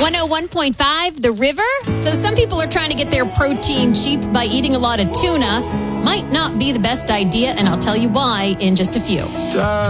101.5, The River. So some people are trying to get their protein cheap by eating a lot of tuna. Might not be the best idea, and I'll tell you why in just a few.